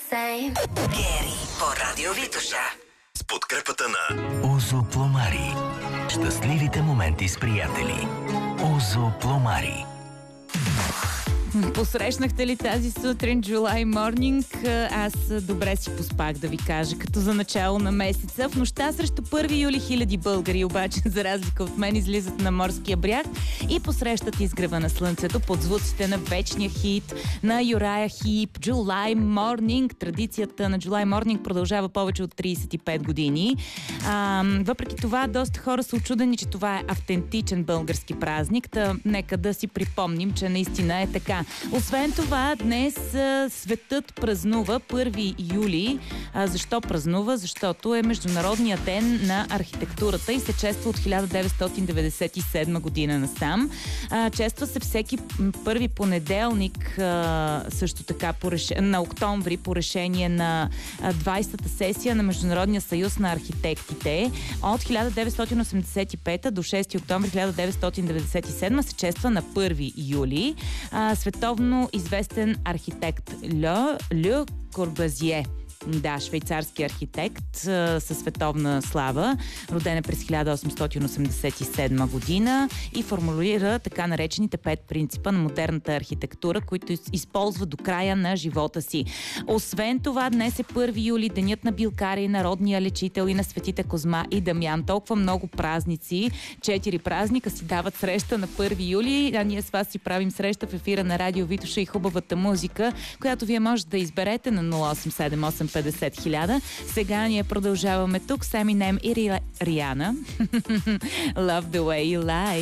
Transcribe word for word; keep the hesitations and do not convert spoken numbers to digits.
Гери по Радио Витоша. С подкрепата на Озо Пломари. Щастливите моменти с приятели. Озо Пломари. Посрещнахте ли тази сутрин July Morning? Аз добре си поспах, да ви кажа, като за начало на месеца. В нощта срещу първи юли хиляди българи обаче, за разлика от мен, излизат на морския бряг и посрещат изгрева на слънцето под звуците на вечния хит на Юрая Хип, July Morning. Традицията на July Morning продължава повече от трийсет и пет години. А, въпреки това, доста хора са учудени, че това е автентичен български празник. Та нека да си припомним, че наистина е така. Освен това, днес а, светът празнува първи юли. А, защо празнува? Защото е Международният ден на архитектурата и се чества от хиляда деветстотин деветдесет и седма година насам. А, чества се всеки първи понеделник, а, също така по реш... на октомври, по решение на двайсетата сесия на Международния съюз на архитектите. От хиляда деветстотин осемдесет и пета до шести октомври хиляда деветстотин деветдесет и седма се чества на първи юли. А, световно известен архитект Ле, Ле Корбюзие. Да, швейцарски архитект със световна слава, роден е през хиляда осемстотин осемдесет и седма година и формулира така наречените пет принципа на модерната архитектура, които използва до края на живота си. Освен това, днес е първи юли, денят на Билкарий, народния лечител и на светите Козма и Дамян. Толкова много празници, четири празника си дават среща на първи юли, а ние с вас си правим среща в ефира на Радио Витоша и хубавата музика, която вие можете да изберете на нула осем седем осем петдесет хиляда. Сега ние продължаваме тук с Еминем и Риана. Love the way you lie.